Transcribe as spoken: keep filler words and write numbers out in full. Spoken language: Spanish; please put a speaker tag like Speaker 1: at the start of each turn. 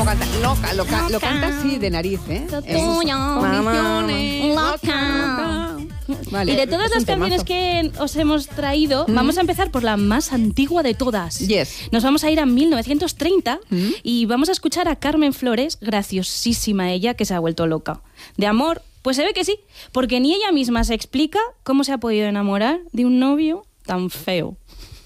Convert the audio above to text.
Speaker 1: canta loca, loca, lo canta así de nariz, ¿eh? Condiciones, loca. Vale,
Speaker 2: y de todas las canciones que os hemos traído, mm. vamos a empezar por la más antigua de todas.
Speaker 1: Yes.
Speaker 2: Nos vamos a ir a mil novecientos treinta mm. y vamos a escuchar a Carmen Flores, graciosísima ella, que se ha vuelto loca. De amor, pues se ve que sí, porque ni ella misma se explica cómo se ha podido enamorar de un novio tan feo.